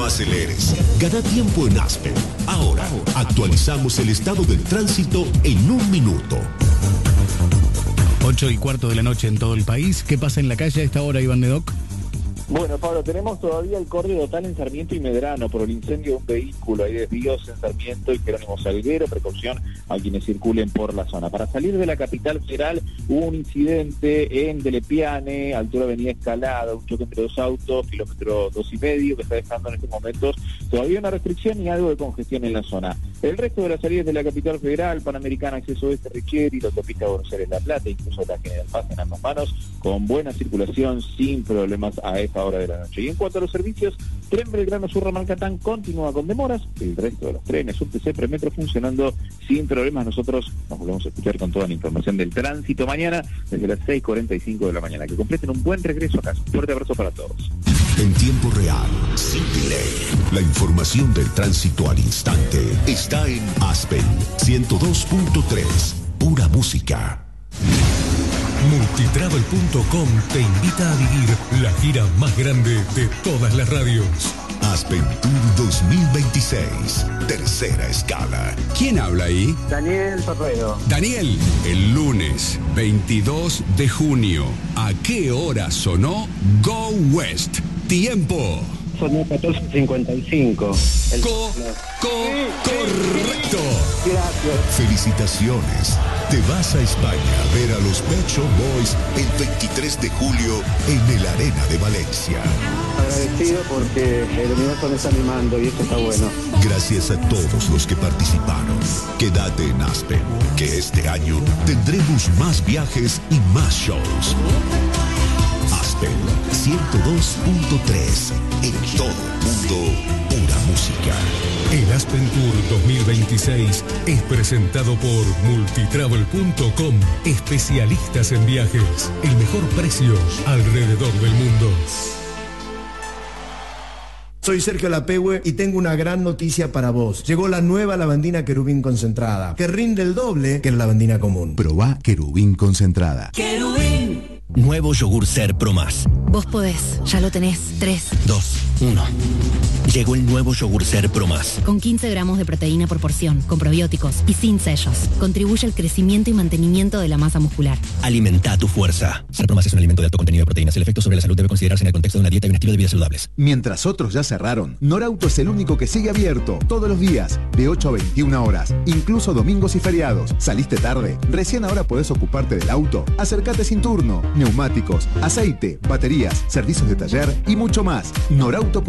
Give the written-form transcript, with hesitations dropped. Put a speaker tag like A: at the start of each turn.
A: No aceleres. Gana tiempo en Aspen. Ahora, actualizamos el estado del tránsito en 1 minuto.
B: 8:15 de la noche en todo el país. ¿Qué pasa en la calle a esta hora, Iván Nedoc?
C: Bueno, Pablo, tenemos todavía el corte total en Sarmiento y Medrano por el incendio de un vehículo. Hay desvíos en Sarmiento y Jerónimo Salguero. Precaución a quienes circulen por la zona. Para salir de la capital federal hubo un incidente en Delepiane, altura Avenida Escalada, un choque entre dos autos, kilómetro 2,5, que está dejando en estos momentos todavía una restricción y algo de congestión en la zona. El resto de las salidas de la capital federal, Panamericana, Acceso Oeste, Richieri, la autopista Buenos Aires-La Plata, incluso la General Paz en ambas manos, con buena circulación, sin problemas a esta hora de la noche. Y en cuanto a los servicios, Tren Belgrano Sur Ramal Catán continúa con demoras, el resto de los trenes, UTC, Premetro funcionando sin problemas. Nosotros nos volvemos a escuchar con toda la información del tránsito mañana desde las 6:45 de la mañana. Que completen un buen regreso a casa. Un fuerte abrazo para todos.
A: En tiempo real, sin delay, la información del tránsito al instante está en Aspen 102.3, pura música.
D: Multitravel.com te invita a vivir la gira más grande de todas las radios.
A: Aspen Tour 2026, tercera escala.
E: ¿Quién habla ahí?
F: Daniel Ferrero.
E: Daniel, el lunes 22 de junio, ¿a qué hora sonó Go West? Tiempo.
F: Sonó 14:55.
E: Correcto.
F: Gracias.
A: Felicitaciones. Te vas a España a ver a los Pet Shop Boys el 23 de julio en el Arena de Valencia.
F: Agradecido porque el universo me está animando y esto está bueno.
A: Gracias a todos los que participaron. Quédate en Aspen, que este año tendremos más viajes y más shows. Aspen 102.3, en todo el mundo, pura música.
D: El Aspen Tour 2026 es presentado por Multitravel.com, especialistas en viajes. El mejor precio alrededor del mundo.
G: Soy Sergio Lapehue y tengo una gran noticia para vos. Llegó la nueva lavandina Querubín concentrada, que rinde el doble que la lavandina común.
H: Probá Querubín concentrada.
I: ¡Querubín! Nuevo yogur Ser Pro Más.
J: Vos podés, ya lo tenés. 3,
I: 2, 1. Llegó el nuevo yogur Ser Pro Más.
J: Con 15 gramos de proteína por porción, con probióticos y sin sellos. Contribuye al crecimiento y mantenimiento de la masa muscular.
I: Alimenta tu fuerza. Ser Pro Más es un alimento de alto contenido de proteínas. El efecto sobre la salud debe considerarse en el contexto de una dieta y un estilo de vida saludables.
H: Mientras otros ya cerraron, Norauto es el único que sigue abierto todos los días, de 8 a 21 horas, incluso domingos y feriados. ¿Saliste tarde? Recién ahora podés ocuparte del auto. Acércate sin turno. Neumáticos, aceite, baterías, servicios de taller y mucho más. Norauto